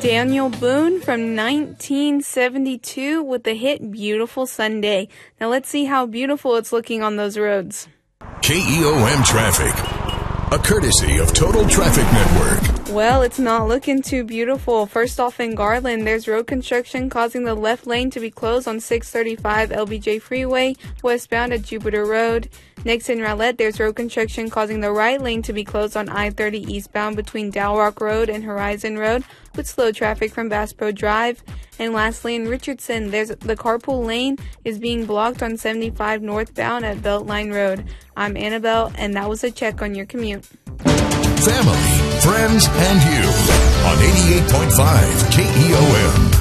Daniel Boone from 1972 with the hit Beautiful Sunday. Now let's see how beautiful it's looking on those roads. KEOM Traffic, a courtesy of Total Traffic Network. Well, it's not looking too beautiful. First off, in Garland, there's road construction causing the left lane to be closed on 635 LBJ Freeway, westbound at Jupiter Road. Next, in Rowlett, there's road construction causing the right lane to be closed on I-30 eastbound between Dow Rock Road and Horizon Road, with slow traffic from Bass Pro Drive. And lastly, in Richardson, the carpool lane is being blocked on 75 northbound at Beltline Road. I'm Annabelle, and that was a check on your commute. Family, friends, and you on 88.5 KEOM.